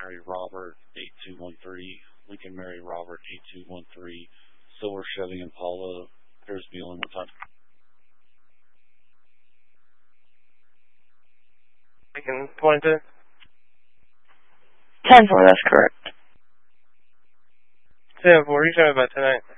Mary Robert 8213, Lincoln Mary Robert 8213, Silver Chevy Impala. Here's me one more time. Lincoln 22. 10-4, that's correct. 10-4, you tell me about tonight.